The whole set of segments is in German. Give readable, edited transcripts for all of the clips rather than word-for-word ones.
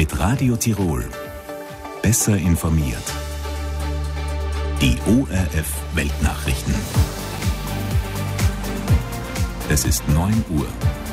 Mit Radio Tirol. Besser informiert. Die ORF Weltnachrichten. Es ist 9 Uhr.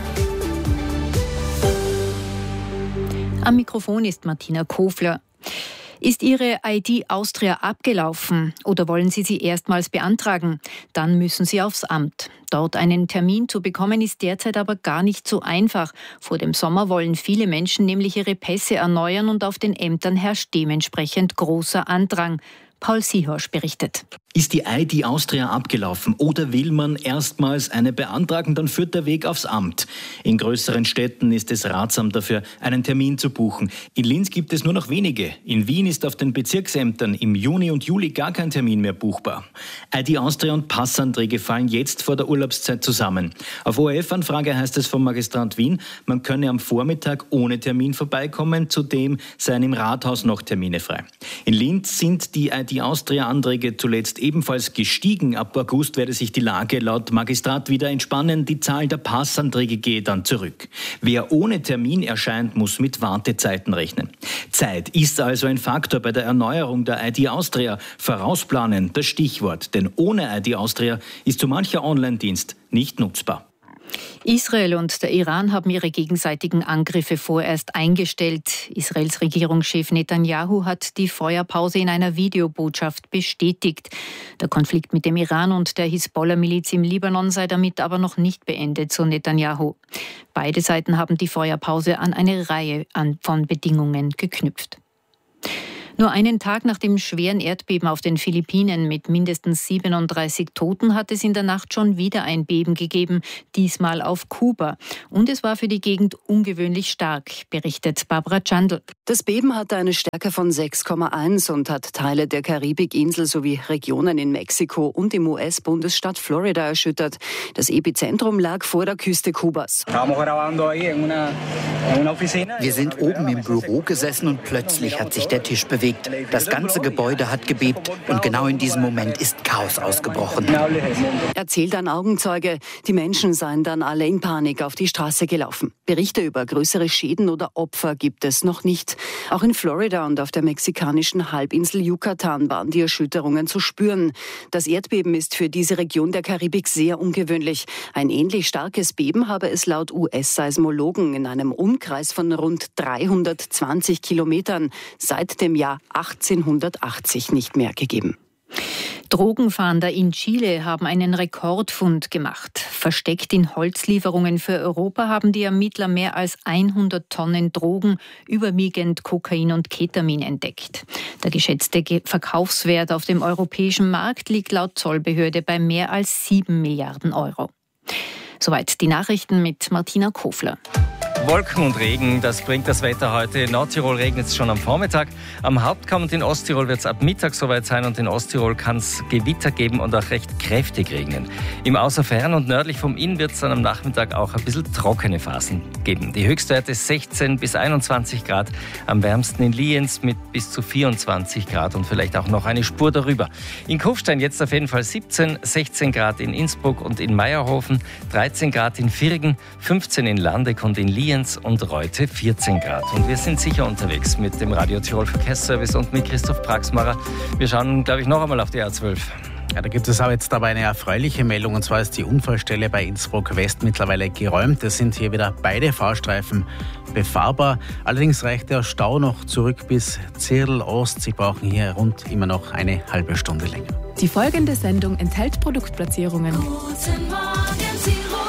Am Mikrofon ist Martina Kofler. Ist Ihre ID Austria abgelaufen oder wollen Sie erstmals beantragen? Dann müssen Sie aufs Amt. Dort einen Termin zu bekommen ist derzeit aber gar nicht so einfach. Vor dem Sommer wollen viele Menschen nämlich ihre Pässe erneuern und auf den Ämtern herrscht dementsprechend großer Andrang. Paul Sihorsch berichtet. Ist die ID Austria abgelaufen oder will man erstmals eine beantragen, dann führt der Weg aufs Amt. In größeren Städten ist es ratsam dafür, einen Termin zu buchen. In Linz gibt es nur noch wenige. In Wien ist auf den Bezirksämtern im Juni und Juli gar kein Termin mehr buchbar. ID Austria und Passanträge fallen jetzt vor der Urlaubszeit zusammen. Auf ORF-Anfrage heißt es vom Magistrat Wien, man könne am Vormittag ohne Termin vorbeikommen, zudem seien im Rathaus noch Termine frei. In Linz sind die ID Austria-Anträge zuletzt ebenfalls gestiegen. Ab August werde sich die Lage laut Magistrat wieder entspannen. Die Zahl der Passanträge gehe dann zurück. Wer ohne Termin erscheint, muss mit Wartezeiten rechnen. Zeit ist also ein Faktor bei der Erneuerung der ID Austria. Vorausplanen, das Stichwort. Denn ohne ID Austria ist so mancher Online-Dienst nicht nutzbar. Israel und der Iran haben ihre gegenseitigen Angriffe vorerst eingestellt. Israels Regierungschef Netanyahu hat die Feuerpause in einer Videobotschaft bestätigt. Der Konflikt mit dem Iran und der Hisbollah-Miliz im Libanon sei damit aber noch nicht beendet, so Netanyahu. Beide Seiten haben die Feuerpause an eine Reihe von Bedingungen geknüpft. Nur einen Tag nach dem schweren Erdbeben auf den Philippinen mit mindestens 37 Toten hat es in der Nacht schon wieder ein Beben gegeben, diesmal auf Kuba. Und es war für die Gegend ungewöhnlich stark, berichtet Barbara Chandl. Das Beben hatte eine Stärke von 6,1 und hat Teile der Karibikinsel sowie Regionen in Mexiko und im US-Bundesstaat Florida erschüttert. Das Epizentrum lag vor der Küste Kubas. Wir sind oben im Büro gesessen und plötzlich hat sich der Tisch bewegt. Das ganze Gebäude hat gebebt und genau in diesem Moment ist Chaos ausgebrochen. Erzählt ein Augenzeuge. Die Menschen seien dann alle in Panik auf die Straße gelaufen. Berichte über größere Schäden oder Opfer gibt es noch nicht. Auch in Florida und auf der mexikanischen Halbinsel Yucatan waren die Erschütterungen zu spüren. Das Erdbeben ist für diese Region der Karibik sehr ungewöhnlich. Ein ähnlich starkes Beben habe es laut US-Seismologen in einem Umkreis von rund 320 Kilometern seit dem Jahr 1880 nicht mehr gegeben. Drogenfahnder in Chile haben einen Rekordfund gemacht. Versteckt in Holzlieferungen für Europa haben die Ermittler mehr als 100 Tonnen Drogen, überwiegend Kokain und Ketamin, entdeckt. Der geschätzte Verkaufswert auf dem europäischen Markt liegt laut Zollbehörde bei mehr als 7 Milliarden Euro. Soweit die Nachrichten mit Martina Kofler. Wolken und Regen, das bringt das Wetter heute. In Nordtirol regnet es schon am Vormittag. Am Hauptkamm und in Osttirol wird es ab Mittag soweit sein und in Osttirol kann es Gewitter geben und auch recht kräftig regnen. Im Außerfern und nördlich vom Inn wird es dann am Nachmittag auch ein bisschen trockene Phasen geben. Die Höchstwerte 16 bis 21 Grad, am wärmsten in Lienz mit bis zu 24 Grad und vielleicht auch noch eine Spur darüber. In Kufstein jetzt auf jeden Fall 17, 16 Grad in Innsbruck und in Meierhofen, 13 Grad in Virgen, 15 in Landeck und in Lienz und Reute 14 Grad. Und wir sind sicher unterwegs mit dem Radio Tirol Verkehrsservice und mit Christoph Praxmacher. Wir schauen, glaube ich, noch einmal auf die A12. Ja, da gibt es aber jetzt eine erfreuliche Meldung, und zwar ist die Unfallstelle bei Innsbruck West mittlerweile geräumt. Es sind hier wieder beide Fahrstreifen befahrbar. Allerdings reicht der Stau noch zurück bis Zirl Ost. Sie brauchen hier rund immer noch eine halbe Stunde länger. Die folgende Sendung enthält Produktplatzierungen. Guten Morgen, Tirol.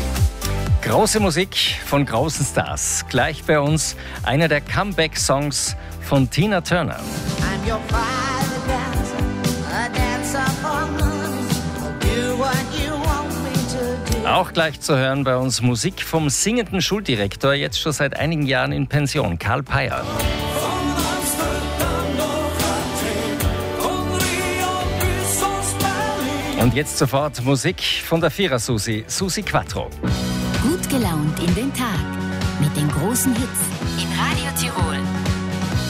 Große Musik von großen Stars. Gleich bei uns einer der Comeback-Songs von Tina Turner. I'm your private dancer, a dancer for money. Do what you want me to do. Auch gleich zu hören bei uns Musik vom singenden Schuldirektor, jetzt schon seit einigen Jahren in Pension, Karl Peyer. Und jetzt sofort Musik von der Vierer-Susi, Susi Quattro. Gut gelaunt in den Tag mit den großen Hits in Radio Tirol.